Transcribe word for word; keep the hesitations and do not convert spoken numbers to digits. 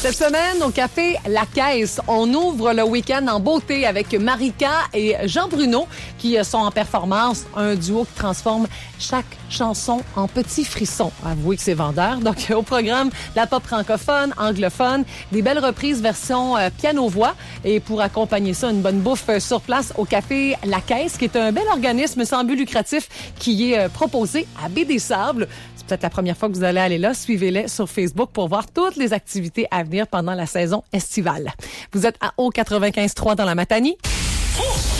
Cette semaine, au Café La Caisse, on ouvre le week-end en beauté avec Marika et Jean Bruno qui sont en performance. Un duo qui transforme chaque chanson en petits frissons. Avouez que c'est vendeur. Donc, au programme, la pop francophone, anglophone, des belles reprises version euh, piano-voix. Et pour accompagner ça, une bonne bouffe euh, sur place au Café La Caisse, qui est un bel organisme sans but lucratif qui est euh, proposé à Baie des Sables. C'est peut-être la première fois que vous allez aller là. Suivez-les sur Facebook pour voir toutes les activités à venir pendant la saison estivale. Vous êtes à O quatre-vingt-quinze trois dans la Matanie.